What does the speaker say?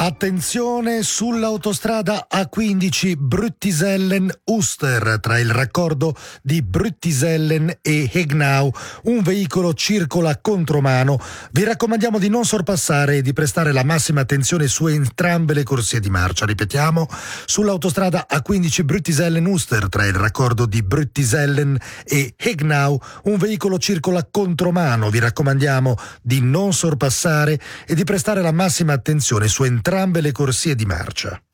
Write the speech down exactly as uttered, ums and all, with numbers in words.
Attenzione sull'autostrada A quindici Bruttisellen-Uster tra il raccordo di Bruttisellen e Hegnau. Un veicolo circola a contromano. Vi raccomandiamo di non sorpassare e di prestare la massima attenzione su entrambe le corsie di marcia. Ripetiamo, sull'autostrada A quindici Bruttisellen-Uster tra il raccordo di Bruttisellen e Hegnau. Un veicolo circola a contromano. Vi raccomandiamo di non sorpassare e di prestare la massima attenzione su entrambe le corsie di marcia.